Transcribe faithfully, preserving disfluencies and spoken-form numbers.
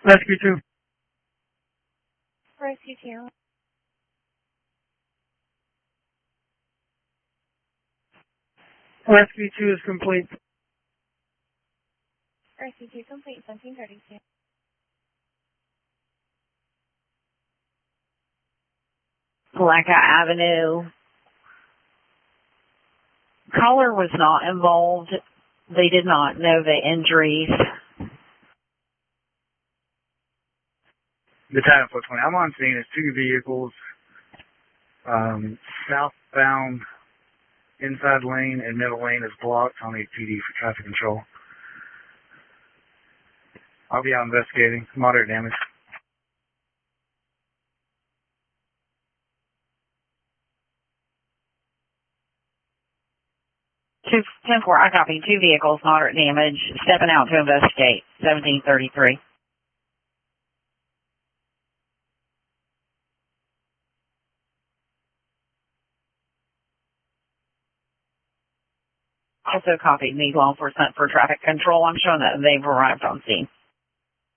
Rescue two. Rescue two. Rescue two is complete. Rescue two complete, seventeen thirty-two. Palaca Avenue. Caller was not involved. They did not know the injuries. Battalion four twenty. I'm on scene. It's two vehicles. Um, southbound inside lane and middle lane is blocked. I'll need P D for traffic control. I'll be out investigating. Moderate damage. Two, ten four, I copy. Two vehicles, moderate damage. Stepping out to investigate. seventeen thirty-three. Also copied. Need law enforcement for traffic control. I'm showing that they've arrived on scene.